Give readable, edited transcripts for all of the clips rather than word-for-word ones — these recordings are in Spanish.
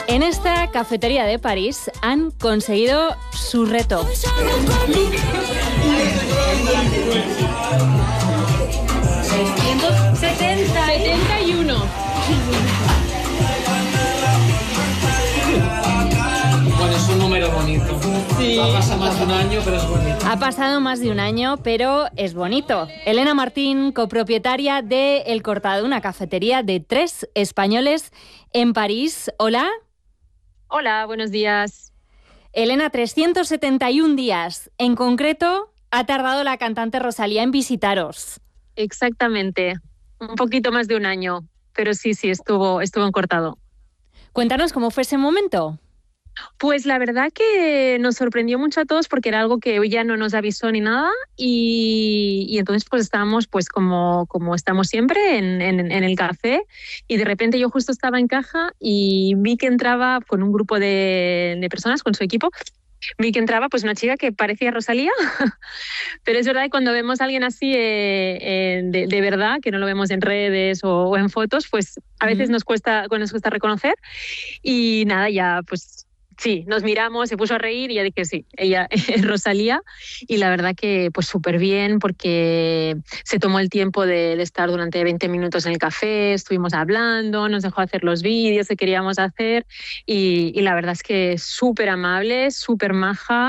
En esta cafetería de París han conseguido su reto. 671. Bueno, es un número bonito. Sí. Ha pasado más de un año, pero es bonito. Ha pasado más de un año, pero es bonito. Elena Martín, copropietaria de El Cortado, una cafetería de 3 españoles en París. Hola. Hola, buenos días. Elena, 371 días. En concreto, ha tardado la cantante Rosalía en visitaros. Exactamente. Un poquito más de un año, pero sí, estuvo en Cortado. Cuéntanos cómo fue ese momento. Pues la verdad que nos sorprendió mucho a todos porque era algo que ella no nos avisó ni nada y entonces pues estábamos pues como estamos siempre en el café y de repente yo justo estaba en caja y vi que entraba con un grupo de personas, con su equipo. Vi que entraba pues una chica que parecía Rosalía, pero es verdad que cuando vemos a alguien así de verdad, que no lo vemos en redes o en fotos, pues a veces nos cuesta reconocer y nada, ya pues sí, nos miramos, se puso a reír y ya dije sí, ella es Rosalía y la verdad que pues súper bien porque se tomó el tiempo de estar durante 20 minutos en el café, estuvimos hablando, nos dejó hacer los vídeos que queríamos hacer y la verdad es que súper amable, súper maja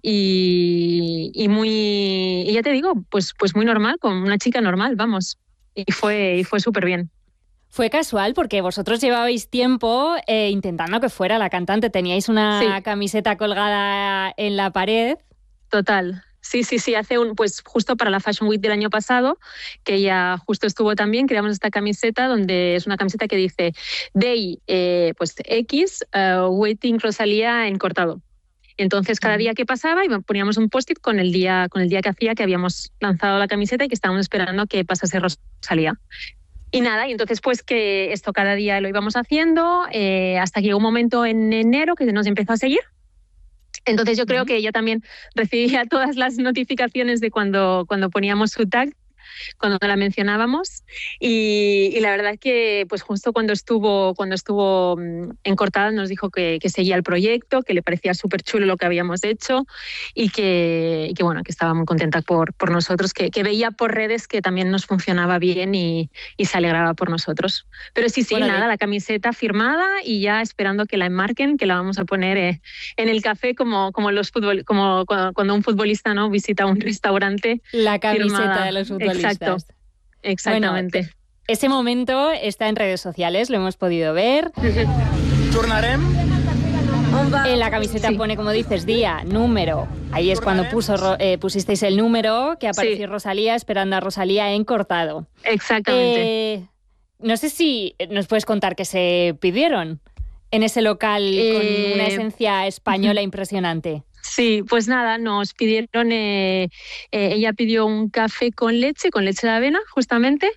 y ya te digo, pues muy normal, como una chica normal, vamos, y fue súper bien. Fue casual porque vosotros llevabais tiempo intentando que fuera la cantante. Teníais una camiseta colgada en la pared. Total. Sí. Pues justo para la Fashion Week del año pasado, que ella justo estuvo también, creamos esta camiseta donde es una camiseta que dice Day, pues X, Waiting Rosalía en Cortado. Entonces, cada día que pasaba, poníamos un post-it con el día que hacía que habíamos lanzado la camiseta y que estábamos esperando que pasase Rosalía. Y nada, y entonces pues que esto cada día lo íbamos haciendo hasta que llegó un momento en enero que nos empezó a seguir. Entonces yo creo que ella también recibía todas las notificaciones de cuando poníamos su tag, cuando la mencionábamos y la verdad que pues justo cuando estuvo en Cortada nos dijo que seguía el proyecto, que le parecía súper chulo lo que habíamos hecho y que bueno, que estaba muy contenta por nosotros, que veía por redes que también nos funcionaba bien y se alegraba por nosotros. Pero sí, bueno, nada, la camiseta firmada y ya esperando que la enmarquen, que la vamos a poner en el café como cuando un futbolista, ¿no?, visita un restaurante. La camiseta firmada. De los futbolistas. Exactamente. Bueno, ese momento está en redes sociales, lo hemos podido ver. Tornarem. En la camiseta pone, como dices, día, número. Ahí es cuando pusisteis el número, que apareció Rosalía, esperando a Rosalía en Cortado. Exactamente. No sé si nos puedes contar qué se pidieron en ese local con una esencia española impresionante. Sí, pues nada, nos pidieron, ella pidió un café con leche de avena, justamente,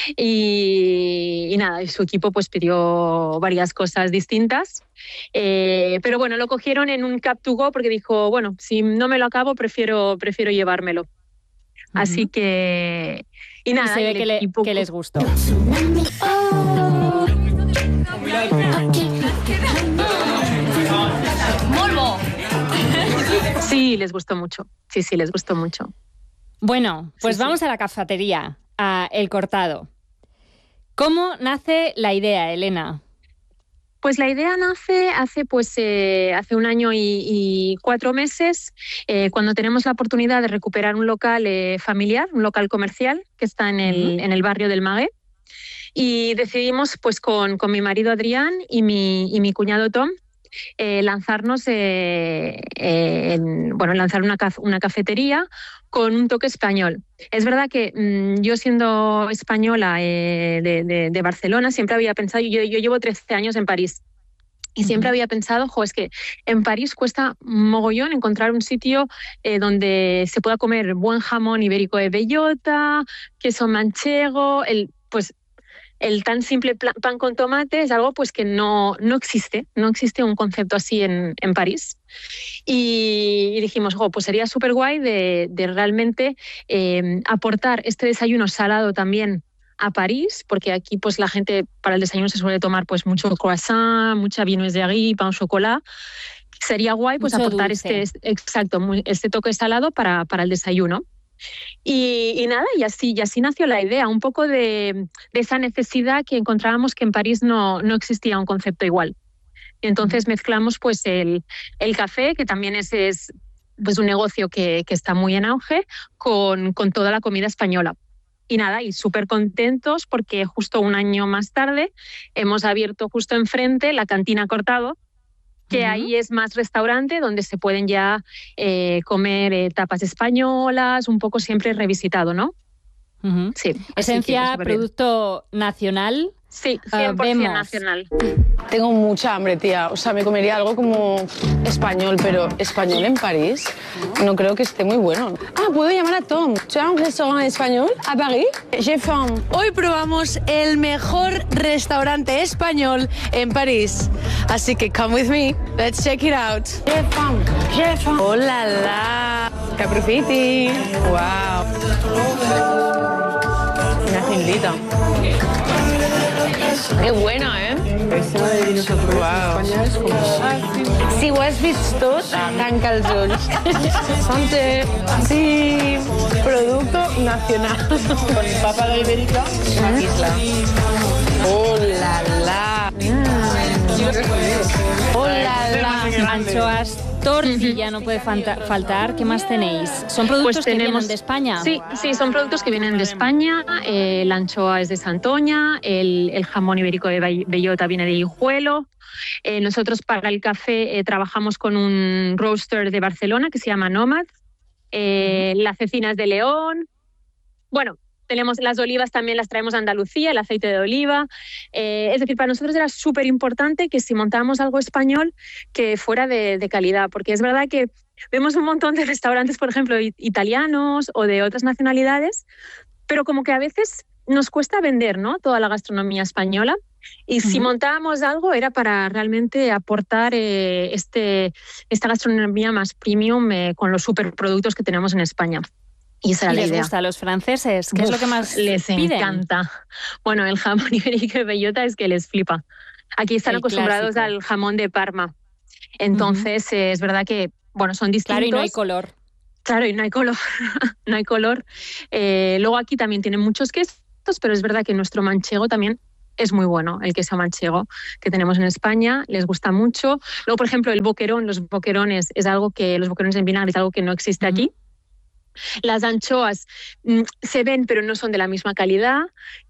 y nada, y su equipo pues pidió varias cosas distintas, pero bueno, lo cogieron en un Cup to Go porque dijo, bueno, si no me lo acabo, prefiero llevármelo. Así que, y nada. Y se ve que les gustó. Sí, les gustó mucho. Sí, les gustó mucho. Bueno, pues vamos a la cafetería, a El Cortado. ¿Cómo nace la idea, Elena? Pues la idea nace hace un año y 4 meses, cuando tenemos la oportunidad de recuperar un local familiar, un local comercial que está en el barrio del Magué. Y decidimos, pues con mi marido Adrián y mi cuñado Tom, lanzarnos lanzar una cafetería con un toque español. Es verdad que yo, siendo española de Barcelona, siempre había pensado, yo llevo 13 años en París y siempre había pensado, es que en París cuesta mogollón encontrar un sitio donde se pueda comer buen jamón ibérico de bellota, queso manchego, el tan simple pan con tomate es algo pues que no existe un concepto así en París. Y dijimos, pues sería súper guay de realmente aportar este desayuno salado también a París, porque aquí pues la gente para el desayuno se suele tomar pues mucho croissant, mucha viennoiserie, pan au chocolat. Sería guay pues Mucho aportar dulce. este toque salado para el desayuno. Y nada, y así nació la idea, un poco de esa necesidad que encontrábamos que en París no existía un concepto igual. Y entonces mezclamos pues el café, que también es pues un negocio que está muy en auge, con toda la comida española. Y nada, y súper contentos porque justo un año más tarde hemos abierto justo enfrente la Cantina Cortado, que ahí es más restaurante donde se pueden ya comer tapas españolas, un poco siempre revisitado, ¿no? Sí. Esencia, producto nacional. Sí, 100% nacional. Tengo mucha hambre, tía. O sea, me comería algo como español, pero español en París no creo que esté muy bueno. Ah, puedo llamar a Tom. ¿Tu as un restaurant español a París? J'ai faim. Hoy probamos el mejor restaurante español en París. Así que come with me. Let's check it out. J'ai faim. J'ai faim. ¡Oh, la, la! Que aprofiti. Wow. Una cindita. Qué buena, ¿eh? Wow. Si ho has vist tot, tanca els ulls. Santé. Sí, producto nacional. Con papa de ibérica, una isla. ¡Oh, la, la! ¡Oh, la, la! Anchoas, tortilla no puede faltar. ¿Qué más tenéis? ¿Son productos Pues que vienen de España? Sí, son productos que vienen de España. La anchoa es de Santoña, el jamón ibérico de bellota viene de Guijuelo. Nosotros para el café trabajamos con un roaster de Barcelona que se llama Nomad. Las cecinas de León. Bueno, tenemos las olivas, también las traemos de Andalucía, el aceite de oliva. Es decir, para nosotros era súper importante que si montábamos algo español, que fuera de calidad, porque es verdad que vemos un montón de restaurantes, por ejemplo, italianos o de otras nacionalidades, pero como que a veces nos cuesta vender, ¿no?, toda la gastronomía española. Y si montábamos algo era para realmente aportar esta gastronomía más premium con los superproductos que tenemos en España. Y esa era la idea. ¿Les gusta a los franceses? ¿Qué es lo que más les piden? Encanta. Bueno, el jamón ibérico de bellota es que les flipa. Aquí están acostumbrados al jamón de Parma. Entonces, es verdad que, bueno, son distintos. Claro, y no hay color. Claro, y no hay color. No hay color. Luego aquí también tienen muchos quesos, pero es verdad que nuestro manchego también es muy bueno, el queso manchego que tenemos en España, les gusta mucho. Luego, por ejemplo, el boquerón, los boquerones en vinagre es algo que no existe aquí. Las anchoas se ven, pero no son de la misma calidad.